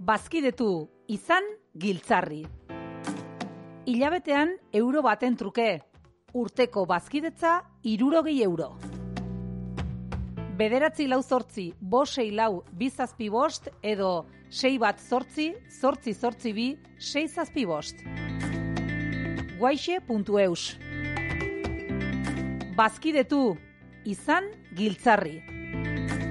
Bazkidetu, izan giltzarri. Hilabetean euro baten truke. Urteko bazkidetza 60 euro. 9-4-5-6-4-2-7-5 edo 6-1-8-8-2-6-7-5. Guaixe.eus. Bazkidetu, izan giltzarri.